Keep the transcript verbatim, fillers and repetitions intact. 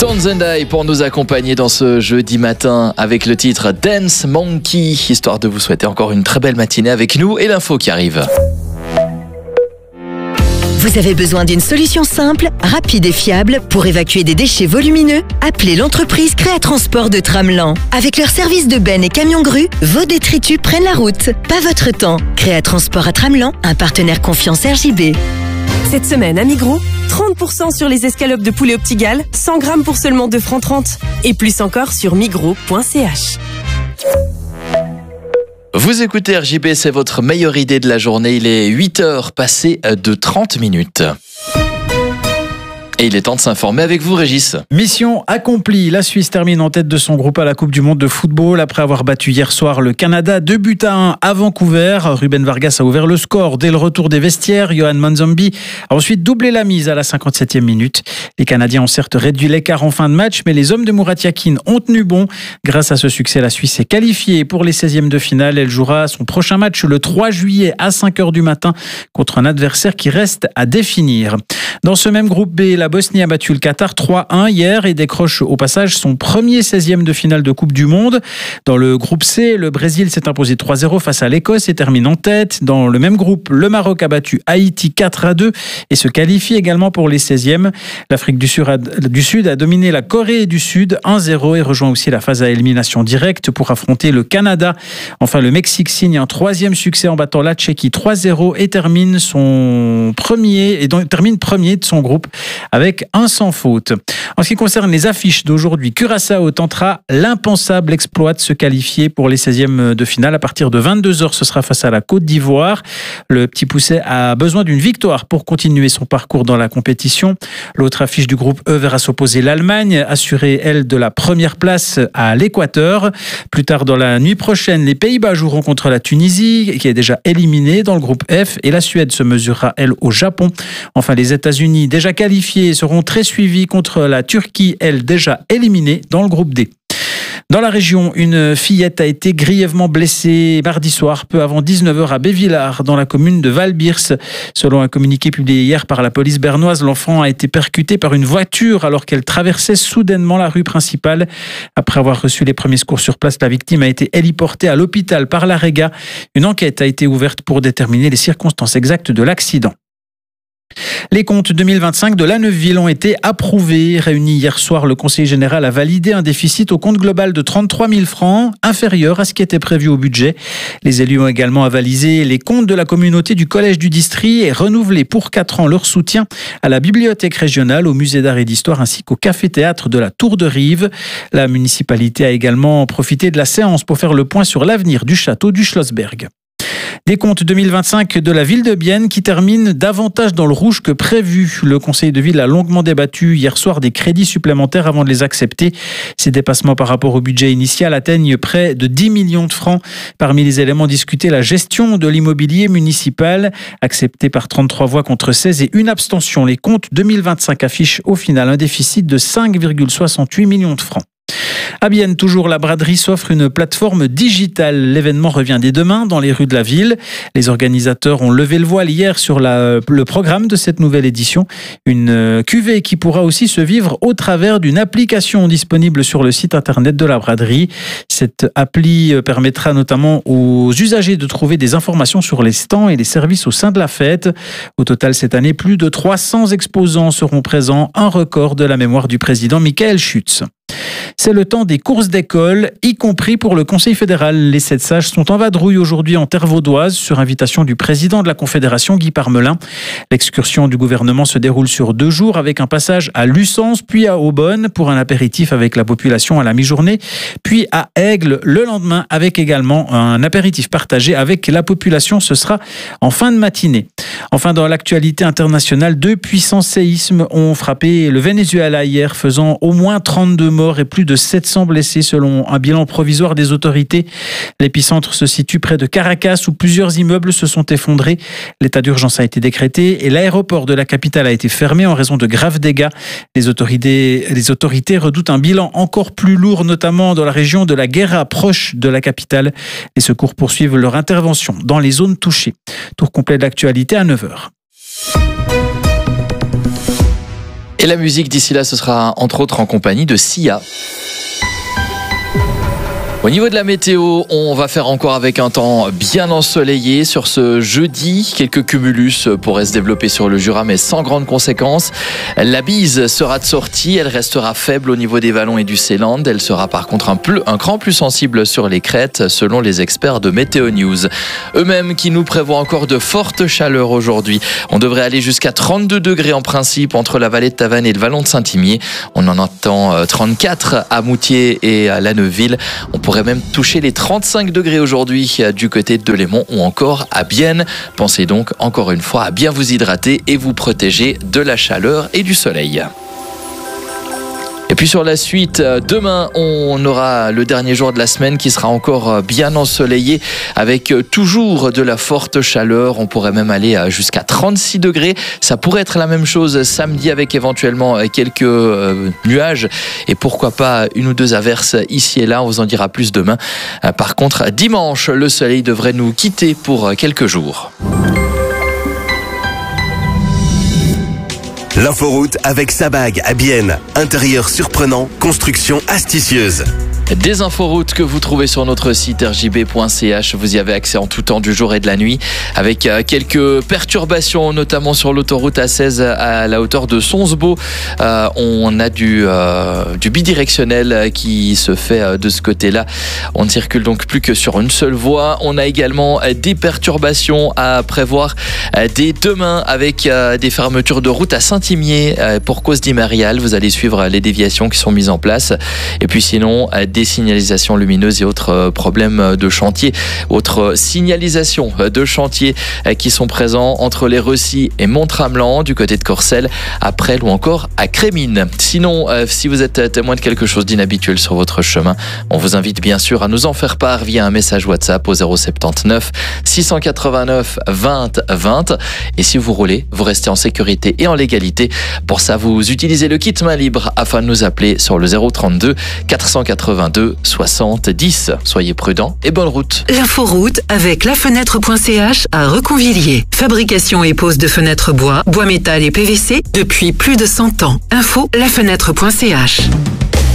Tones and I pour nous accompagner dans ce jeudi matin avec le titre Dance Monkey, histoire de vous souhaiter encore une très belle matinée avec nous et l'info qui arrive. Vous avez besoin d'une solution simple, rapide et fiable pour évacuer des déchets volumineux? Appelez l'entreprise Créatransport de Tramelan. Avec leur service de benne et camion grue, vos détritus prennent la route. Pas votre temps. Créatransport à Tramelan, un partenaire confiance R J B. Cette semaine à Migros, trente pour cent sur les escalopes de poulet au petit gall, cent grammes pour seulement deux francs trente. Et plus encore sur migros point c h. Vous écoutez R J B, c'est votre meilleure idée de la journée. Il est huit heures passées de trente minutes. Et il est temps de s'informer avec vous, Régis. Mission accomplie. La Suisse termine en tête de son groupe à la Coupe du Monde de football après avoir battu hier soir le Canada deux buts à un à Vancouver. Ruben Vargas a ouvert le score dès le retour des vestiaires. Johan Manzambi a ensuite doublé la mise à la cinquante-septième minute. Les Canadiens ont certes réduit l'écart en fin de match, mais les hommes de Murat Yakin ont tenu bon. Grâce à ce succès, la Suisse est qualifiée pour les seizièmes de finale. Elle jouera son prochain match le trois juillet à cinq heures du matin contre un adversaire qui reste à définir. Dans ce même groupe B, la Bosnie a battu le Qatar trois un hier et décroche au passage son premier seizième de finale de Coupe du Monde. Dans le groupe C, le Brésil s'est imposé trois zéro face à l'Écosse et termine en tête. Dans le même groupe, le Maroc a battu Haïti quatre à deux et se qualifie également pour les seizièmes. L'Afrique du Sud a, du Sud a dominé la Corée du Sud un zéro et rejoint aussi la phase à élimination directe pour affronter le Canada. Enfin, le Mexique signe un troisième succès en battant la Tchéquie trois zéro et termine son premier et donc, termine premier de son groupe avec un sans faute. En ce qui concerne les affiches d'aujourd'hui, Curaçao tentera l'impensable exploit de se qualifier pour les seizièmes de finale. À partir de vingt-deux heures, ce sera face à la Côte d'Ivoire. Le Petit Pousset a besoin d'une victoire pour continuer son parcours dans la compétition. L'autre affiche du groupe E verra s'opposer l'Allemagne, assurée, elle, de la première place à l'Équateur. Plus tard dans la nuit prochaine, les Pays-Bas joueront contre la Tunisie, qui est déjà éliminée dans le groupe F, et la Suède se mesurera, elle, au Japon. Enfin, les États-Unis, déjà qualifiés, seront très suivis contre la Turquie, elle, déjà éliminée dans le groupe D. Dans la région, une fillette a été grièvement blessée mardi soir, peu avant dix-neuf heures à Bévillard, dans la commune de Valbirs. Selon un communiqué publié hier par la police bernoise, l'enfant a été percuté par une voiture alors qu'elle traversait soudainement la rue principale. Après avoir reçu les premiers secours sur place, la victime a été héliportée à l'hôpital par la Réga. Une enquête a été ouverte pour déterminer les circonstances exactes de l'accident. Les comptes deux mille vingt-cinq de la Neuville ont été approuvés. Réuni hier soir, le Conseil général a validé un déficit au compte global de trente-trois mille francs, inférieur à ce qui était prévu au budget. Les élus ont également avalisé les comptes de la communauté du Collège du Distri et renouvelé pour quatre ans leur soutien à la bibliothèque régionale, au musée d'art et d'histoire ainsi qu'au café-théâtre de la Tour de Rive. La municipalité a également profité de la séance pour faire le point sur l'avenir du château du Schlossberg. Des comptes deux mille vingt-cinq de la ville de Bienne qui terminent davantage dans le rouge que prévu. Le conseil de ville a longuement débattu hier soir des crédits supplémentaires avant de les accepter. Ces dépassements par rapport au budget initial atteignent près de dix millions de francs. Parmi les éléments discutés, la gestion de l'immobilier municipal, accepté par trente-trois voix contre seize et une abstention. Les comptes deux mille vingt-cinq affichent au final un déficit de cinq virgule soixante-huit millions de francs. À Bienne, toujours, la braderie s'offre une plateforme digitale. L'événement revient dès demain dans les rues de la ville. Les organisateurs ont levé le voile hier sur la, le programme de cette nouvelle édition. Une cuvée qui pourra aussi se vivre au travers d'une application disponible sur le site internet de la braderie. Cette appli permettra notamment aux usagers de trouver des informations sur les stands et les services au sein de la fête. Au total, cette année, plus de trois cents exposants seront présents, un record de la mémoire du président Michael Schütz. C'est le temps des courses d'école, y compris pour le Conseil fédéral. Les sept sages sont en vadrouille aujourd'hui en terre vaudoise sur invitation du président de la Confédération, Guy Parmelin. L'excursion du gouvernement se déroule sur deux jours avec un passage à Lussens puis à Aubonne pour un apéritif avec la population à la mi-journée, puis à Aigle le lendemain avec également un apéritif partagé avec la population. Ce sera en fin de matinée. Enfin, dans l'actualité internationale, deux puissants séismes ont frappé le Venezuela hier, faisant au moins trente-deux morts et plus de sept cents blessés selon un bilan provisoire des autorités. L'épicentre se situe près de Caracas où plusieurs immeubles se sont effondrés. L'état d'urgence a été décrété et l'aéroport de la capitale a été fermé en raison de graves dégâts. Les autorités, les autorités redoutent un bilan encore plus lourd, notamment dans la région de la Guerra, proche de la capitale. Les secours poursuivent leur intervention dans les zones touchées. Tour complet de l'actualité à neuf heures. Et la musique d'ici là, ce sera entre autres en compagnie de Sia. Au niveau de la météo, on va faire encore avec un temps bien ensoleillé sur ce jeudi. Quelques cumulus pourraient se développer sur le Jura, mais sans grandes conséquences. La bise sera de sortie, elle restera faible au niveau des vallons et du Seeland. Elle sera par contre un, peu, un cran plus sensible sur les crêtes, selon les experts de Météo News. Eux-mêmes qui nous prévoient encore de fortes chaleurs aujourd'hui. On devrait aller jusqu'à trente-deux degrés en principe entre la vallée de Tavannes et le vallon de Saint-Imier. On en entend trente-quatre à Moutier et à La Neuville. On pourrait même toucher les trente-cinq degrés aujourd'hui du côté de Delémont ou encore à Bienne. Pensez donc encore une fois à bien vous hydrater et vous protéger de la chaleur et du soleil. Et puis sur la suite, demain, on aura le dernier jour de la semaine qui sera encore bien ensoleillé avec toujours de la forte chaleur. On pourrait même aller jusqu'à trente-six degrés. Ça pourrait être la même chose samedi avec éventuellement quelques nuages et pourquoi pas une ou deux averses ici et là. On vous en dira plus demain. Par contre, dimanche, le soleil devrait nous quitter pour quelques jours. L'inforoute avec Sabag à Bienne. Intérieur surprenant, construction astucieuse. Des inforoutes que vous trouvez sur notre site r j b point c h. Vous y avez accès en tout temps du jour et de la nuit avec quelques perturbations, notamment sur l'autoroute A seize à la hauteur de Sonsbeau. Euh, on a du, euh, du bidirectionnel qui se fait de ce côté-là. On ne circule donc plus que sur une seule voie. On a également des perturbations à prévoir dès demain avec des fermetures de route à Saint-Imier pour cause d'Imérial. Vous allez suivre les déviations qui sont mises en place. Et puis sinon, des signalisations lumineuses et autres problèmes de chantier, autres signalisations de chantier qui sont présents entre les Recy et Mont-Tramelan, du côté de Corcelles, à Presles ou encore à Crémines. Sinon, si vous êtes témoin de quelque chose d'inhabituel sur votre chemin, on vous invite bien sûr à nous en faire part via un message WhatsApp au zéro soixante-dix-neuf six cent quatre-vingt-neuf vingt vingt. Et si vous roulez, vous restez en sécurité et en légalité. Pour ça, vous utilisez le kit main libre afin de nous appeler sur le zéro trente-deux quatre cent quatre-vingt-deux soixante-dix. Soyez prudents et bonne route. L'inforoute avec lafenêtre point c h à Reconvilliers. Fabrication et pose de fenêtres bois, bois métal et P V C depuis plus de cent ans. Info lafenêtre point c h.